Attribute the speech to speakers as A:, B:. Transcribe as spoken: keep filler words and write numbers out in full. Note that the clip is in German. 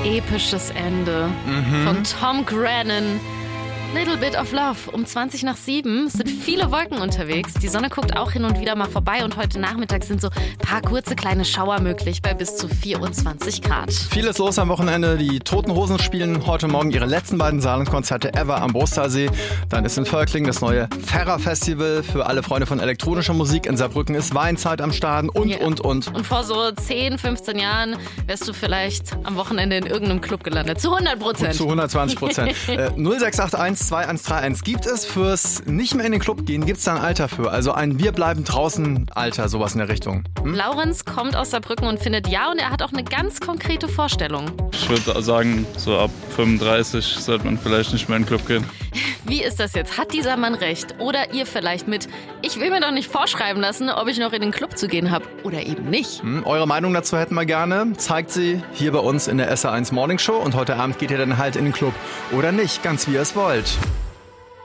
A: episches Ende
B: Mhm.
A: von Tom Grennan. Little Bit of Love. Um zwanzig nach sieben. Es sind viele Wolken unterwegs. Die Sonne guckt auch hin und wieder mal vorbei. Und heute Nachmittag sind so ein paar kurze kleine Schauer möglich bei bis zu vierundzwanzig Grad.
B: Vieles los am Wochenende. Die Toten Hosen spielen heute Morgen ihre letzten beiden Saarland-Konzerte ever am Bostarsee. Dann ist in Völklingen das neue Ferra-Festival. Für alle Freunde von elektronischer Musik in Saarbrücken ist Weinzeit am Start und,
A: Ja.
B: und, und.
A: Und vor so zehn, fünfzehn Jahren wärst du vielleicht am Wochenende in irgendeinem Club gelandet. Zu hundert Prozent.
B: Zu hundertzwanzig Prozent. äh, null sechs acht eins zwei eins drei eins. Gibt es fürs nicht mehr in den Club gehen, gibt es da ein Alter für? Also ein Wir bleiben draußen Alter, sowas in der Richtung. Hm?
A: Laurenz kommt aus Saarbrücken und findet ja, und er hat auch eine ganz konkrete Vorstellung.
C: Ich würde sagen, so ab fünfunddreißig sollte man vielleicht nicht mehr in den Club gehen.
A: Wie ist das jetzt? Hat dieser Mann recht? Oder ihr vielleicht mit, ich will mir doch nicht vorschreiben lassen, ob ich noch in den Club zu gehen habe oder eben nicht.
B: Hm, eure Meinung dazu hätten wir gerne. Zeigt sie hier bei uns in der S R eins Morning Show. Und heute Abend geht ihr dann halt in den Club. Oder nicht, ganz wie ihr es wollt.